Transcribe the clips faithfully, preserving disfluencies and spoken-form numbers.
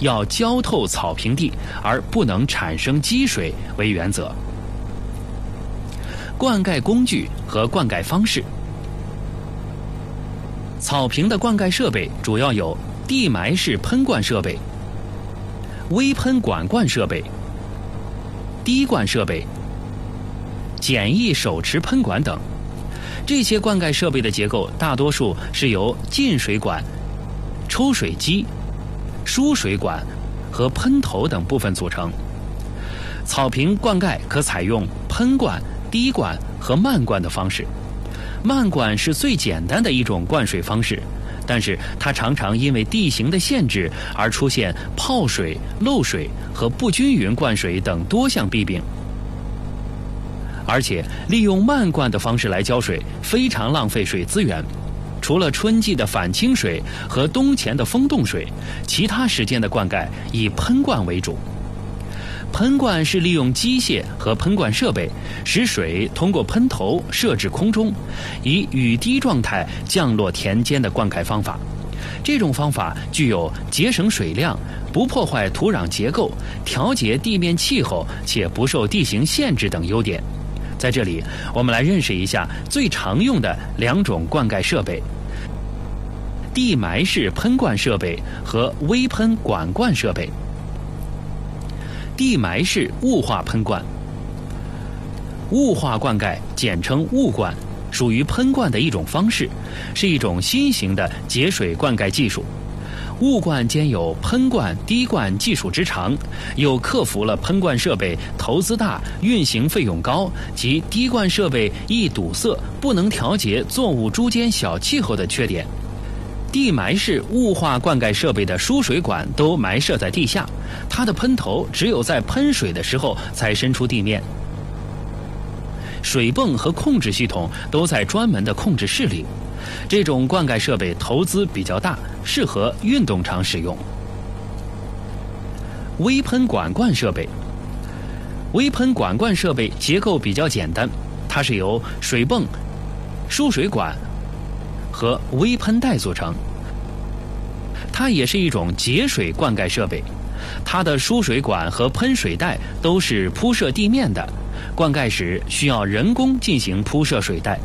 要浇透草坪地，而不能产生积水为原则。灌溉工具和灌溉方式。草坪的灌溉设备主要有地埋式喷灌设备、微喷管灌设备、滴灌设备、简易手持喷管等。这些灌溉设备的结构大多数是由进水管、抽水机、输水管和喷头等部分组成。草坪灌溉可采用喷灌、滴灌和漫灌的方式。漫灌是最简单的一种灌水方式，但是它常常因为地形的限制而出现泡水、漏水和不均匀灌水等多项弊病。而且利用漫灌的方式来浇水非常浪费水资源，除了春季的反清水和冬前的风冻水，其他时间的灌溉以喷灌为主。喷灌是利用机械和喷灌设备使水通过喷头射至空中，以雨滴状态降落田间的灌溉方法。这种方法具有节省水量、不破坏土壤结构、调节地面气候且不受地形限制等优点。在这里，我们来认识一下最常用的两种灌溉设备：地埋式喷灌设备和微喷管灌设备。地埋式雾化喷灌。雾化灌溉简称雾灌，属于喷灌的一种方式，是一种新型的节水灌溉技术。雾灌兼有喷灌、滴灌技术之长，又克服了喷灌设备投资大、运行费用高及滴灌设备易堵塞、不能调节作物株间小气候的缺点。地埋式雾化灌溉设备的输水管都埋设在地下，它的喷头只有在喷水的时候才伸出地面。水泵和控制系统都在专门的控制室里。这种灌溉设备投资比较大，适合运动场使用。微喷管灌设备。微喷管灌设备结构比较简单，它是由水泵、输水管和微喷带组成。它也是一种节水灌溉设备，它的输水管和喷水带都是铺设地面的，灌溉时需要人工进行铺设水带。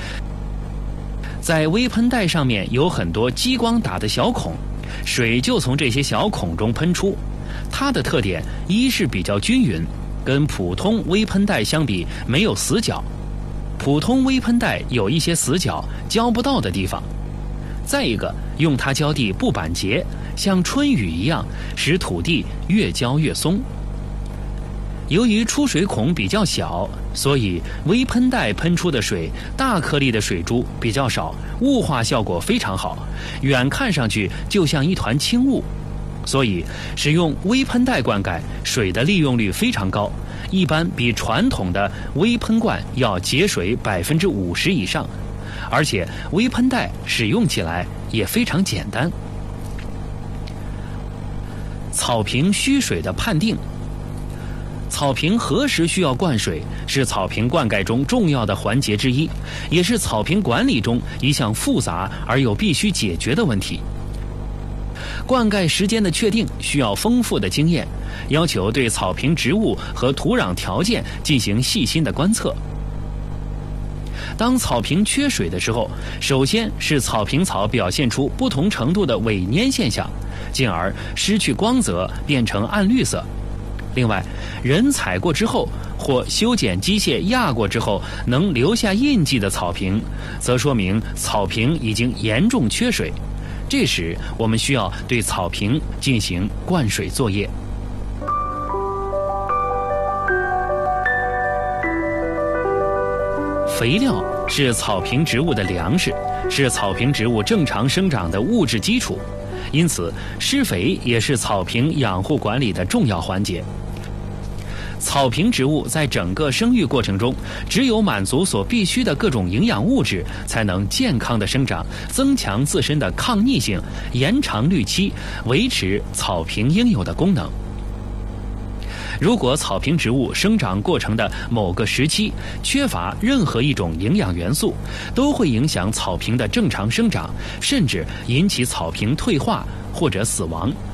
在微喷带上面有很多激光打的小孔，水就从这些小孔中喷出。它的特点一是比较均匀，跟普通微喷带相比没有死角，普通微喷带有一些死角浇不到的地方。再一个，用它浇地不板结，像春雨一样，使土地越浇越松。由于出水孔比较小，所以微喷带喷出的水大颗粒的水珠比较少，雾化效果非常好，远看上去就像一团轻雾。所以使用微喷带灌溉，水的利用率非常高，一般比传统的微喷灌要节水百分之五十以上，而且微喷带使用起来也非常简单。草坪需水的判定。草坪何时需要灌水，是草坪灌溉中重要的环节之一，也是草坪管理中一项复杂而又必须解决的问题。灌溉时间的确定需要丰富的经验，要求对草坪植物和土壤条件进行细心的观测。当草坪缺水的时候，首先是草坪草表现出不同程度的萎蔫现象，进而失去光泽，变成暗绿色。另外，人踩过之后或修剪机械压过之后能留下印记的草坪，则说明草坪已经严重缺水。这时我们需要对草坪进行灌水作业。肥料是草坪植物的粮食，是草坪植物正常生长的物质基础，因此施肥也是草坪养护管理的重要环节。草坪植物在整个生育过程中，只有满足所必需的各种营养物质，才能健康的生长，增强自身的抗逆性，延长绿期，维持草坪应有的功能。如果草坪植物生长过程的某个时期缺乏任何一种营养元素，都会影响草坪的正常生长，甚至引起草坪退化或者死亡。